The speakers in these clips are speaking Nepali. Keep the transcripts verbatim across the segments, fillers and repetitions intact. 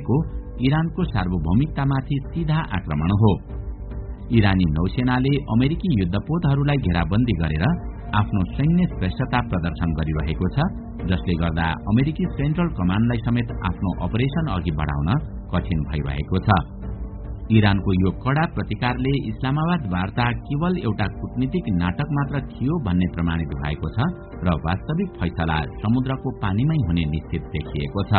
भनेको इरानको सार्वभौमिकतामाथि सीधा आक्रमण हो। इरानी नौसेनाले अमेरिकी युद्धपोतहरूलाई घेराबन्दी गरेर आफ्नो सैन्य श्रेष्ठता प्रदर्शन गरिरहेको छ, जसले गर्दा अमेरिकी सेन्ट्रल कमान्डलाई समेत आफ्नो अपरेशन अघि बढाउन कठिन भइरहेको छ। इरानको यो कड़ा प्रतिकारले इस्लामाबाद वार्ता केवल एउटा कूटनीतिक नाटक मात्र थियो भन्ने प्रमाणित भएको छ र वास्तविक फैसला समुद्रको पानीमै हुने निश्चित देखिएको छ।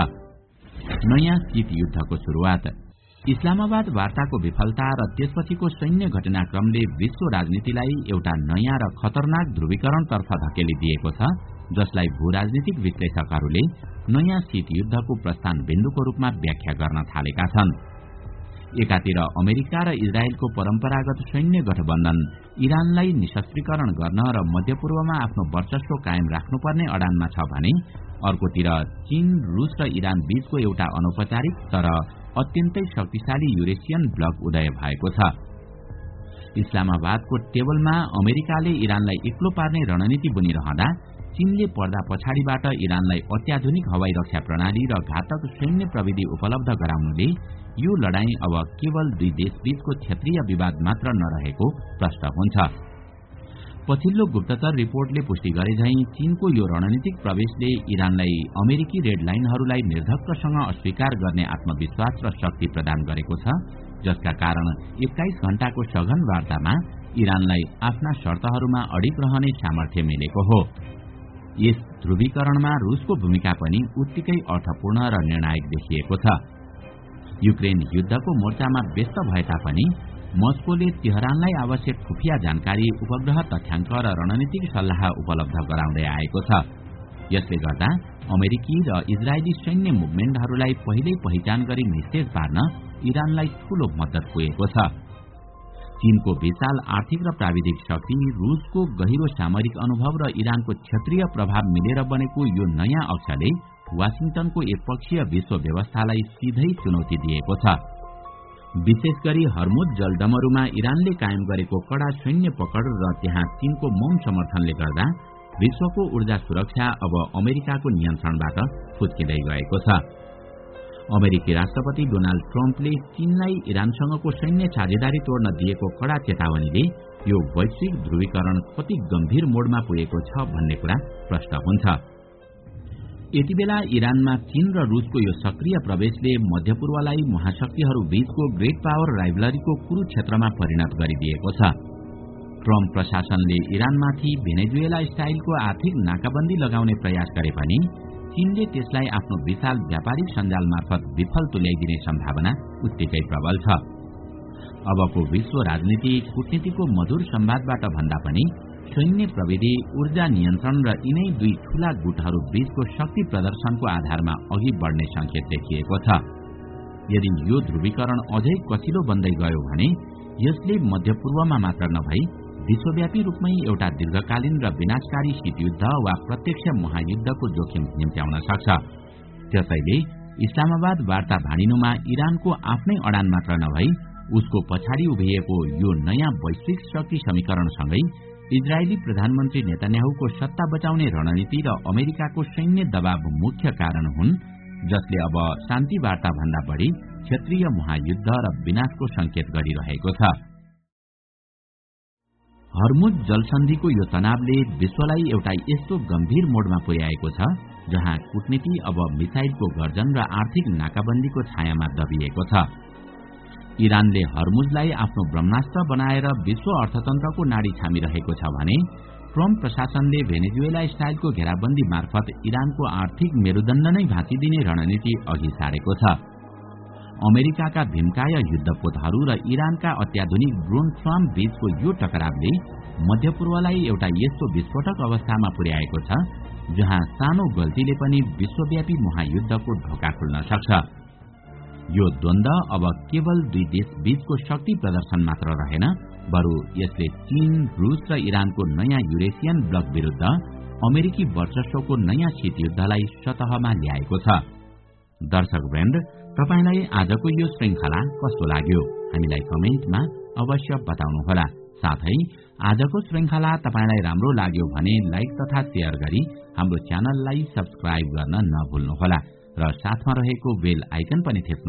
नयाँ शीत युद्धको शुरूआत। इस्लामाबाद वार्ताको विफलता र त्यसपछिको सैन्य घटनाक्रमले विश्व राजनीतिलाई एउटा नयाँ र खतरनाक ध्रुवीकरणतर्फ धकेलिदिएको छ, जसलाई भूराजनीतिक विश्लेषकहरूले नयाँ शीत युद्धको प्रस्थान बिन्दुको रूपमा व्याख्या गर्न थालेका छन्। एकातिर अमेरिका र इजरायलको परम्परागत सैन्य गठबन्धन इरानलाई निशस्त्रीकरण गर्न र मध्यपूर्वमा आफ्नो वर्चस्व कायम राख्नुपर्ने अडानमा छ भने अर्कोतिर चीन, रूस र इरान बीचको एउटा अनौपचारिक तर अत्यन्तै शक्तिशाली युरेसियन ब्लक उदय भएको छ। इस्लामाबादको टेबलमा अमेरिकाले इरानलाई एक्लो पार्ने रणनीति बुनिरहँदा चीनले पर्दा पछाडिबाट इरानलाई अत्याधुनिक हवाई रक्षा प्रणाली र घातक सैन्य प्रविधि उपलब्ध गराउनुले यो लडाईँ अब केवल दुई देशबीचको क्षेत्रीय विवाद मात्र नरहेको प्रश्न हुन्छ। पछिल्लो गुप्तचर रिपोर्टले पुष्टि गरे झैं चीनको यो रणनीतिक प्रवेशले इरानलाई अमेरिकी रेड लाइनहरूलाई निर्धक्कसँग अस्वीकार गर्ने आत्मविश्वास र शक्ति प्रदान गरेको छ, जसका कारण एक्काइस घण्टाको सघन वार्तामा इरानलाई आफ्ना शर्तहरूमा अडिग रहने सामर्थ्य मिलेको हो। यस ध्रुवीकरणमा रूसको भूमिका पनि उत्तिकै अर्थपूर्ण र निर्णायक देखिएको छ। युक्रेन युद्धको मोर्चामा व्यस्त भए तापनि मस्कोले तेहरानलाई आवश्यक खुफिया जानकारी, उपग्रह तथ्याङ्क र रणनीतिक सल्लाह उपलब्ध गराउँदै आएको छ। यसले गर्दा अमेरिकी र इजरायली सैन्य मुभमेन्टहरूलाई पहिल्यै पहिचान गरी निस्तेज पार्न इरानलाई ठूलो मद्दत पुगेको छ। चीनको विशाल आर्थिक र प्राविधिक शक्ति, रूसको गहिरो सामरिक अनुभव र इरानको क्षेत्रीय प्रभाव मिलेर बनेको यो नयाँ अक्षले वाशिंटनको एकपक्षीय विश्व व्यवस्थालाई सिधै चुनौती दिएको छ। विशेष गरी हर्मुज जलडमरूमा इरानले कायम गरेको कड़ा सैन्य पकड़ र त्यहाँ चीनको मौन समर्थनले गर्दा विश्वको ऊर्जा सुरक्षा अब अमेरिकाको नियन्त्रणबाट फुत्किँदै गएको छ। अमेरिकी राष्ट्रपति डोनाल्ड ट्रम्पले चीनलाई इरानसँगको सैन्य साझेदारी तोड्न दिएको कड़ा चेतावनीले यो वैश्विक ध्रुवीकरण कति गम्भीर मोडमा पुगेको छ भन्ने कुरा प्रश्न हुन्छ। यतिबेला इरानमा चीन र रूसको यो सक्रिय प्रवेशले मध्यपूर्वलाई महाशक्तिहरू बीचको ग्रेट पावर राइभलरीको कुरुक्षेत्रमा परिणत गरिदिएको छ। ट्रम्प प्रशासनले इरानमाथि भेनेजुएला स्टाइलको आर्थिक नाकाबन्दी लगाउने प्रयास गरे पनि चीनले त्यसलाई आफ्नो विशाल व्यापारिक सञ्जाल मार्फत विफल तुल्याइदिने सम्भावना उत्तिकै प्रबल छ। अबको विश्व राजनीति कूटनीतिको मधुर संवादबाट भन्दा पनि सैन्य प्रविधि, ऊर्जा नियन्त्रण र यिनै दुई ठूला गुटहरू बीचको शक्ति प्रदर्शनको आधारमा अघि बढ्ने संकेत देखिएको छ। यदि यो ध्रुवीकरण अझै कसिलो बन्दै गयो भने यसले मध्यपूर्वमा मात्र नभई विश्वव्यापी रूपमै एउटा दीर्घकालीन र विनाशकारी शीतयुद्ध वा प्रत्यक्ष महायुद्धको जोखिम निम्त्याउन सक्छ। त्यसैले इस्लामाबाद वार्ता भाँडिनुमा इरानको आफ्नै अडान मात्र नभई उसको पछाडि उभिएको यो नयाँ वैश्विक शक्ति समीकरणसँगै इजरायली प्रधानमन्त्री नेतन्याहुको सत्ता बचाउने रणनीति र अमेरिकाको सैन्य दबाव मुख्य कारण हुन्, जसले अब शान्ति वार्ता भन्दा बढी क्षेत्रीय महायुद्ध र विनाशको संकेत गरिरहेको छ। हर्मुज जलसन्धिको यो तनावले विश्वलाई एउटा यस्तो गम्भीर मोडमा पुर्याएको छ जहाँ कूटनीति अब मिसाइलको गर्जन र आर्थिक नाकाबन्दीको छायामा दबिएको छ। इरानले हर्मुजलाई आफ्नो ब्रह्मास्त्र बनाएर विश्व अर्थतन्त्रको नाडी छामिरहेको छ भने ट्रम्प प्रशासनले भेनेजुएला स्टाइलको घेराबन्दी मार्फत इरानको आर्थिक मेरुदण्ड नै भाँचिदिने रणनीति अघि सारेको छ। अमेरिकाका भीमकाय युद्धपोतहरू र इरानका अत्याधुनिक ड्रोन स्वाम बीचको यो टकरावले मध्यपूर्वलाई एउटा यस्तो विस्फोटक अवस्थामा पुर्याएको छ जहाँ सानो गल्तीले पनि विश्वव्यापी महायुद्धको ढोका खुल्न सक्छ। यो द्वन्द अब केवल दुई देश बीचको शक्ति प्रदर्शन मात्र रहेन, बरु यसले चीन, रूस र इरानको नयाँ युरेसियन ब्लक विरुद्ध अमेरिकी वर्चस्वको नयाँ शीतयुद्धलाई सतहमा ल्याएको छ। दर्शकवृन्द, तपाईलाई आजको यो श्रृंखला कस्तो लाग्यो हामीलाई कमेन्टमा अवश्य बताउनुहोला। साथै आजको श्रृंखला तपाईलाई राम्रो लाग्यो भने लाइक तथा शेयर गरी हाम्रो च्यानललाई सब्स्क्राइब गर्न नभुल्नुहोला र साथमा रहेको बेल आइकन पनि थिच्नु